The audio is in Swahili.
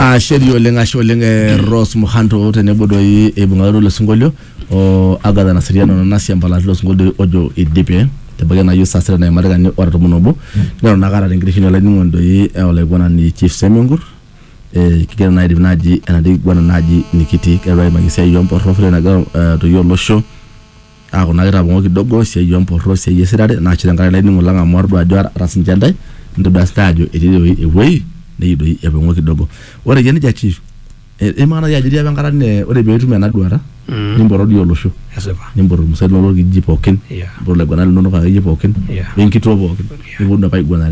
Sherio lenga sholenga Rose Muhanto tenebo doi ebungaro lo singolio o Agatha Nasiriano na nasi ambala lo singolio ojo idipe tebage na yusa sera na marega ni orto monobo ngaro nagara ngirishino la ningondo yi ole gwana ni Chief Semengur kigera na idi naji anadi gwana naji nikiti kera magisia yompo rofre na garo to yolo show ako nagira bongo kidogo sia yompo ro sia yesirade na chirangara la ningola nga mordo adwara rasinjandai ndo dastajo ediwe ewei nido ebongo kidogo ore yene ja Chief mana ya jiri abangara ne ore betu mena duara nimboro dio losho Yasepa nimboro musalo lo gijipoken bro le gwana no ka gijipoken en kitobo nibo na pai gwana